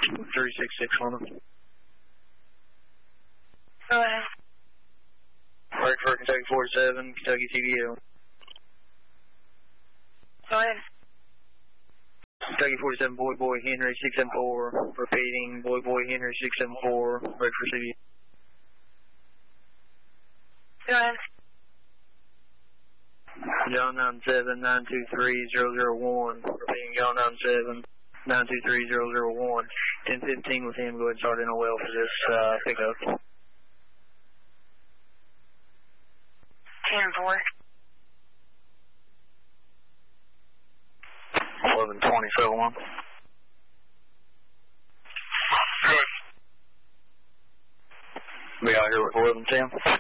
366 on them. Go ahead. Break for Kentucky 47, Kentucky TVL. Go ahead. Kentucky 47, Boy Henry 674. Repeating, Boy Henry 674. Break for CVL. Go ahead. John 97 923 001. Repeating, John 97 923 001. 1015 with him. Go ahead and start NOL for this pickup. 10-4. 1120 Good. Be out here with 1110.